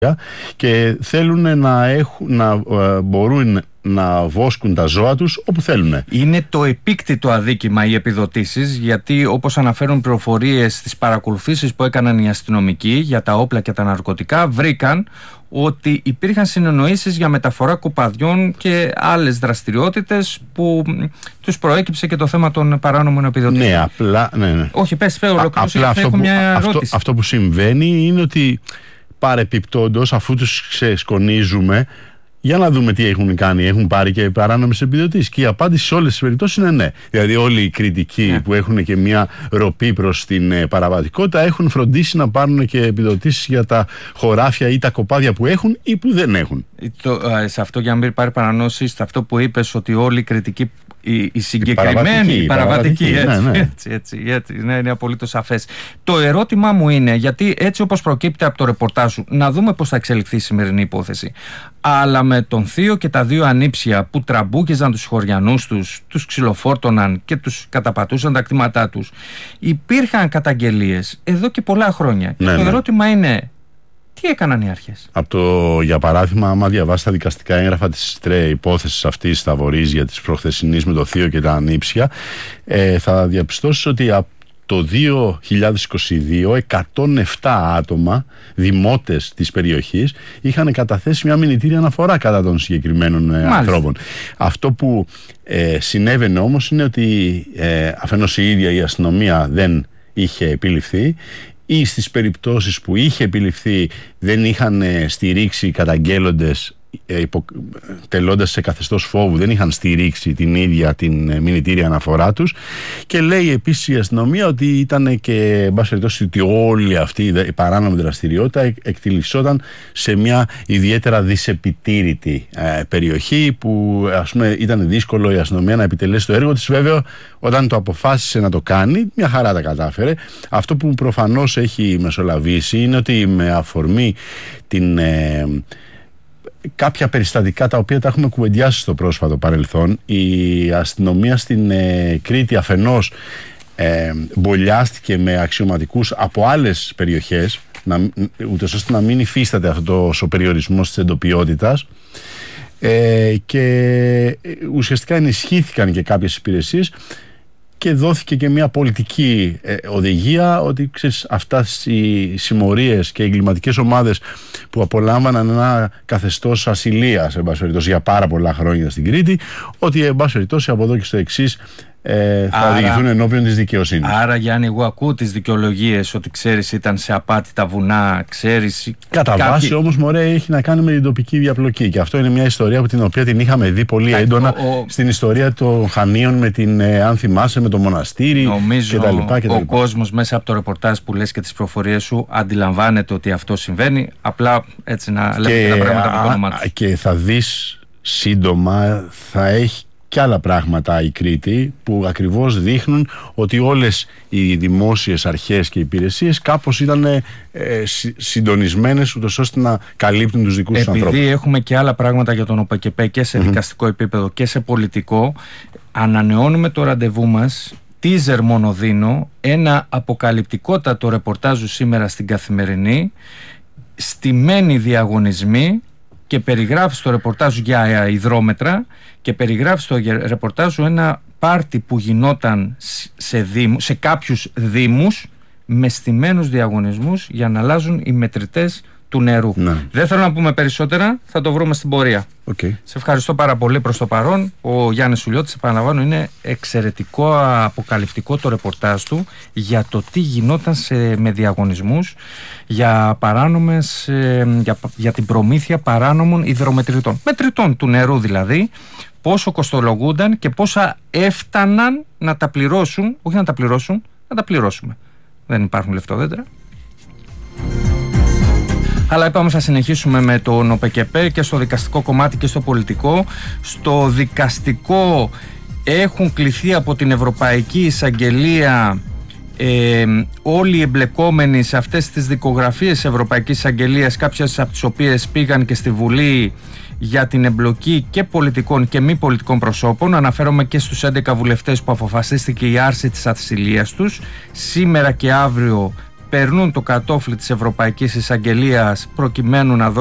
και θέλουν να μπορούν να βόσκουν τα ζώα τους όπου θέλουν. Είναι το επίκτητο αδίκημα οι επιδοτήσεις, γιατί όπως αναφέρουν πληροφορίες στις παρακολουθήσεις που έκαναν οι αστυνομικοί για τα όπλα και τα ναρκωτικά, βρήκαν ότι υπήρχαν συνεννοήσεις για μεταφορά κοπαδιών και άλλες δραστηριότητες που τους προέκυψε και το θέμα των παράνομων επιδοτήσεων. Ναι, απλά. Ναι. Όχι, πες, απλά έχω μια ερώτηση. Αυτό που συμβαίνει είναι ότι παρεπιπτόντως, αφού τους ξεσκονίζουμε, για να δούμε τι έχουν κάνει, έχουν πάρει και παράνομες επιδοτήσεις. Και η απάντηση σε όλες τις περιπτώσεις είναι ναι. Δηλαδή, όλοι οι κριτικοί που έχουν και μια ροπή προς την παραβατικότητα έχουν φροντίσει να πάρουν και επιδοτήσεις για τα χωράφια ή τα κοπάδια που έχουν ή που δεν έχουν. Σε αυτό, για να μην πάρει παρανόηση, σε αυτό που είπες, ότι όλοι οι κριτικοί, η συγκεκριμένη, η παραβατική, έτσι, ναι, είναι απολύτως σαφές. Το ερώτημά μου είναι, γιατί έτσι όπως προκύπτει από το ρεπορτάζ σου, να δούμε πώς θα εξελιχθεί η σημερινή υπόθεση, αλλά με τον θείο και τα δύο ανήψια που τραμπούκιζαν τους χωριανούς τους ξυλοφόρτωναν και τους καταπατούσαν τα κτήματά τους, υπήρχαν καταγγελίες εδώ και πολλά χρόνια. Ναι, το ερώτημα είναι, τι έκαναν οι αρχές? Για παράδειγμα, άμα διαβάσει τα δικαστικά έγγραφα της υπόθεσης αυτής στα Βορίζια της προχθεσινής με το θείο και τα ανήψια, θα διαπιστώσεις ότι από το 2022 107 άτομα, δημότες της περιοχής, είχαν καταθέσει μια μηνυτήρια αναφορά κατά των συγκεκριμένων ανθρώπων. Αυτό που συνέβαινε όμως είναι ότι αφενός η ίδια η αστυνομία δεν είχε επιληφθεί, ή στις περιπτώσεις που είχε επιληφθεί δεν είχαν στηρίξει οι καταγγέλλοντες, τελώντας σε καθεστώς φόβου, δεν είχαν στηρίξει την ίδια την μηνυτήρια αναφορά τους. Και λέει επίσης η αστυνομία ότι ήταν και εν πάση περιπτώσει ότι όλη αυτή η παράνομη δραστηριότητα εκτιλισσόταν σε μια ιδιαίτερα δυσεπιτήρητη περιοχή, που ας πούμε ήταν δύσκολο η αστυνομία να επιτελέσει το έργο της. Βέβαια, όταν το αποφάσισε να το κάνει, μια χαρά τα κατάφερε. Αυτό που προφανώς έχει μεσολαβήσει είναι ότι με αφορμή κάποια περιστατικά τα οποία τα έχουμε κουβεντιάσει στο πρόσφατο παρελθόν, η αστυνομία στην Κρήτη αφενός μπολιάστηκε με αξιωματικούς από άλλες περιοχές, ούτως ώστε να μην υφίσταται αυτός ο περιορισμός της εντοπιότητας, και ουσιαστικά ενισχύθηκαν και κάποιες υπηρεσίες και δόθηκε και μια πολιτική οδηγία ότι, ξέρεις, αυτές οι συμμορίες και οι εγκληματικές ομάδες που απολάμβαναν ένα καθεστώς ασυλίας για πάρα πολλά χρόνια στην Κρήτη, ότι εν πάση περιπτώσει από εδώ και στο εξής θα οδηγηθούν ενώπιον της δικαιοσύνης. Άρα, Γιάννη, εγώ ακούω τις δικαιολογίες ότι, ξέρεις, ήταν σε απάτη τα βουνά, ξέρεις. Κατά βάση όμως, μωρέ, έχει να κάνει με την τοπική διαπλοκή. Και αυτό είναι μια ιστορία από την οποία την είχαμε δει πολύ έντονα στην ιστορία των Χανίων, με την, αν θυμάσαι, με το μοναστήρι κτλ. Ο κόσμος μέσα από το ρεπορτάζ που λες και τις προφορίες σου αντιλαμβάνεται ότι αυτό συμβαίνει. Απλά έτσι να λέμε τα πράγματα με το όνομά τους. Και θα δεις σύντομα, θα έχει και άλλα πράγματα η Κρήτη που ακριβώς δείχνουν ότι όλες οι δημόσιες αρχές και υπηρεσίες κάπως ήταν συντονισμένες, ούτως ώστε να καλύπτουν τους δικούς τους ανθρώπους. Επειδή έχουμε και άλλα πράγματα για τον ΟΠΕΚΕΠΕ και σε δικαστικό επίπεδο και σε πολιτικό, ανανεώνουμε το ραντεβού μας. Teaser μόνο δίνω, ένα αποκαλυπτικότατο ρεπορτάζ σήμερα στην Καθημερινή, στημένοι διαγωνισμοί, και περιγράφει στο ρεπορτάζ για υδρόμετρα και περιγράφει στο ρεπορτάζ ένα πάρτι που γινόταν σε κάποιους δήμους με στημένους διαγωνισμούς για να αλλάζουν οι μετρητές του νερού. Ναι. Δεν θέλω να πούμε περισσότερα, θα το βρούμε στην πορεία. Σε ευχαριστώ πάρα πολύ προς το παρόν. Ο Γιάννης Σουλιώτης, επαναλαμβάνω, είναι εξαιρετικό, αποκαλυπτικό το ρεπορτάζ του για το τι γινόταν με διαγωνισμούς για παράνομες, για την προμήθεια παράνομων υδρομετρητών. Μετρητών του νερού δηλαδή, πόσο κοστολογούνταν και πόσα έφταναν να τα πληρώσουν, όχι να τα πληρώσουν, να τα πληρώσουμε. Δεν υπάρχουν λεφτόδέντρα. Αλλά είπαμε θα συνεχίσουμε με τον ΟΠΕΚΕΠΕ και στο δικαστικό κομμάτι και στο πολιτικό. Στο δικαστικό έχουν κληθεί από την Ευρωπαϊκή Εισαγγελία όλοι οι εμπλεκόμενοι σε αυτές τις δικογραφίες της Ευρωπαϊκής Εισαγγελίας, κάποιες από τις οποίες πήγαν και στη Βουλή για την εμπλοκή και πολιτικών και μη πολιτικών προσώπων. Αναφέρομαι και στους 11 βουλευτές που αποφασίστηκε η άρση της ασυλίας τους. Σήμερα και αύριο περνούν το κατόφλι της Ευρωπαϊκής Εισαγγελίας προκειμένου να